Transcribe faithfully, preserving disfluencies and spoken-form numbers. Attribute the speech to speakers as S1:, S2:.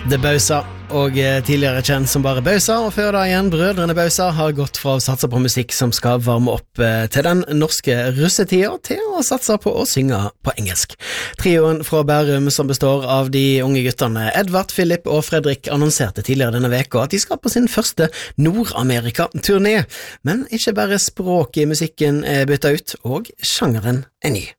S1: The Bausa, og tidligere kjent som bare Bausa, og før da igjen Brødrene Bausa har gått fra å satse på musikk som skal varme opp til den norske russetida, til å satse på å synge på engelsk. Trioen fra Bærum, som består av de unge guttene Edvard, Philip og Fredrik, annonserte tidligere denne veka at de skal på sin første Nord-Amerika-turné, men ikke bare språket i musikken er byttet ut, og sjangeren er ny.